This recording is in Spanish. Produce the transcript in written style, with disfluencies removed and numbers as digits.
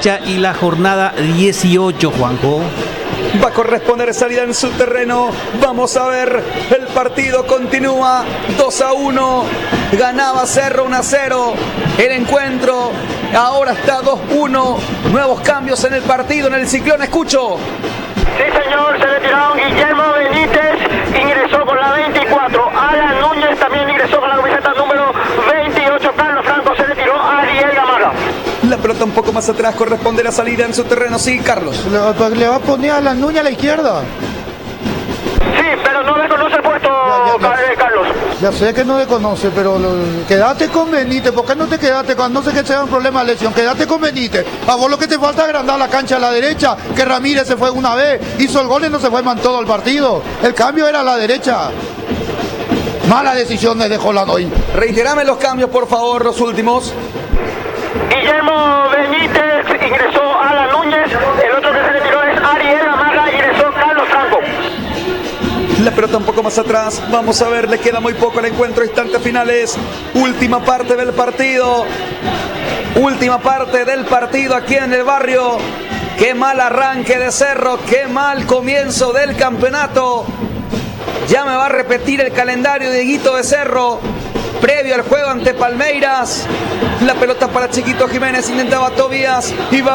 fecha y la jornada 18, Juanjo. Va a corresponder salida en su terreno. Vamos a ver, el partido continúa 2-1. Ganaba Cerro 1-0. El encuentro ahora está 2-1. Nuevos cambios en el partido, en el Ciclón. Escucho. Sí, señor, se retiraron Guillermo Benítez, ingresó con la 24. Alan Núñez también ingresó con la camiseta número 28. Carlos Franco se retiró. Ariel Gamarra. La pelota un poco más atrás, corresponde la salida en su terreno. Sí, Carlos. Le va a poner a la Núñez a la izquierda. Sí, pero no reconoce el puesto, Carlos. Ya sé que no le conoce, pero quédate con Benítez. ¿Por qué no te quedaste cuando no sé que sea un problema de lesión? Quédate con Benítez. A vos lo que te falta es agrandar la cancha a la derecha, que Ramírez se fue una vez, hizo el gol y no se fue man todo el partido. El cambio era a la derecha. Mala decisión de Holland hoy. Reiterame los cambios, por favor, los últimos. Guillermo Benítez ingresó Alan Núñez. El otro que se retiró es Ariel Gamarra, ingresó Carlos Franco. La pelota un poco más atrás. Vamos a ver, le queda muy poco al encuentro. Instantes finales. Última parte del partido. Última parte del partido aquí en el barrio. Qué mal arranque de Cerro. Qué mal comienzo del campeonato. Ya me va a repetir el calendario de Dieguito de Cerro. Previo al juego ante Palmeiras. La pelota para Chiquito Jiménez. Intentaba Tobías. Y va